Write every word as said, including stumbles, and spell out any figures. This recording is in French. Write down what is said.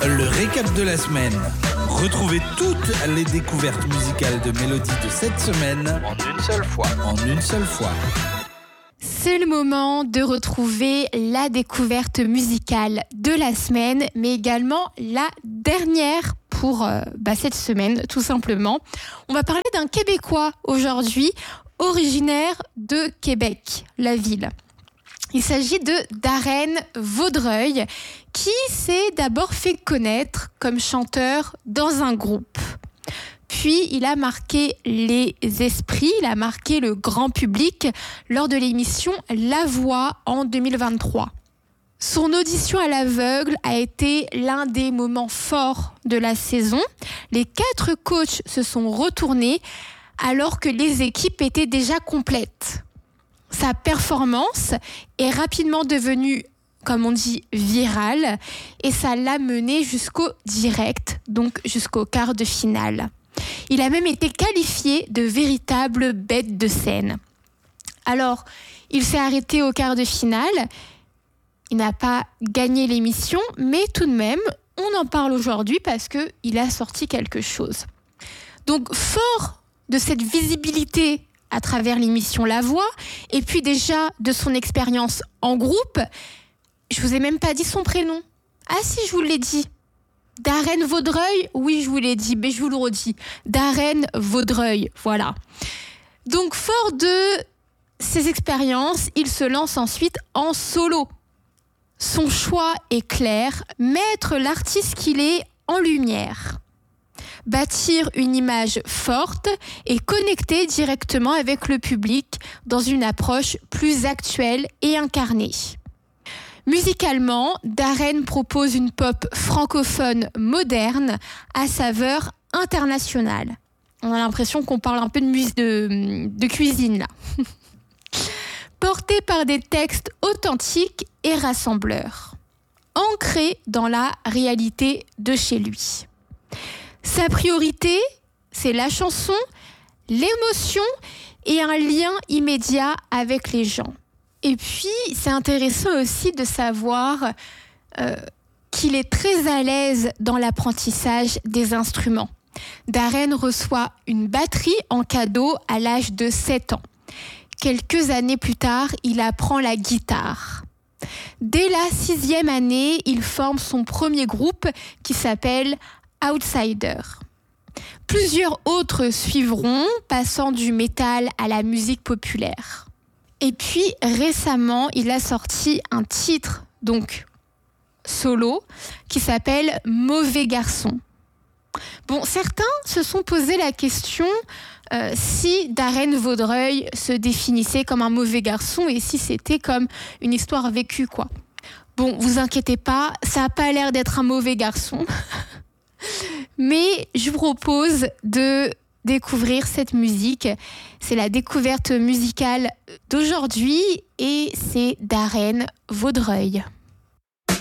Le récap de la semaine. Retrouvez toutes les découvertes musicales de Mélodie de cette semaine en une seule fois. En une seule fois. C'est le moment de retrouver la découverte musicale de la semaine, mais également la dernière pour euh, bah, cette semaine, tout simplement. On va parler d'un Québécois aujourd'hui, originaire de Québec, la ville. Il s'agit de Darren Vaudreuil, qui s'est d'abord fait connaître comme chanteur dans un groupe. Puis, il a marqué les esprits, il a marqué le grand public lors de l'émission La Voix en deux mille vingt-trois. Son audition à l'aveugle a été l'un des moments forts de la saison. Les quatre coachs se sont retournés alors que les équipes étaient déjà complètes. Sa performance est rapidement devenue, comme on dit, virale, et ça l'a mené jusqu'au direct, donc jusqu'au quart de finale. Il a même été qualifié de véritable bête de scène. Alors, il s'est arrêté au quart de finale. Il n'a pas gagné l'émission, mais tout de même, on en parle aujourd'hui parce qu'il a sorti quelque chose. Donc, fort de cette visibilité à travers l'émission La Voix, et puis déjà de son expérience en groupe, je vous ai même pas dit son prénom. Ah si, je vous l'ai dit. Darren Vaudreuil, oui, je vous l'ai dit, mais je vous le redis. Darren Vaudreuil, voilà. Donc, fort de ses expériences, il se lance ensuite en solo. Son choix est clair, mettre l'artiste qu'il est en lumière. Bâtir une image forte et connecter directement avec le public dans une approche plus actuelle et incarnée. Musicalement, Darren propose une pop francophone moderne à saveur internationale. On a l'impression qu'on parle un peu de, mus- de, de cuisine là. Porté par des textes authentiques et rassembleurs, ancrés dans la réalité de chez lui. Sa priorité, c'est la chanson, l'émotion et un lien immédiat avec les gens. Et puis, c'est intéressant aussi de savoir euh, qu'il est très à l'aise dans l'apprentissage des instruments. Darren reçoit une batterie en cadeau à l'âge de sept ans. Quelques années plus tard, il apprend la guitare. Dès la sixième année, il forme son premier groupe qui s'appelle Outsider. Plusieurs autres suivront, passant du métal à la musique populaire. Et puis récemment, il a sorti un titre, donc solo, qui s'appelle Mauvais garçon. Bon, certains se sont posé la question euh, si Darren Vaudreuil se définissait comme un mauvais garçon et si c'était comme une histoire vécue, quoi. Bon, vous inquiétez pas, ça n'a pas l'air d'être un mauvais garçon. Mais je vous propose de découvrir cette musique. C'est la découverte musicale d'aujourd'hui et c'est Darren Vaudreuil.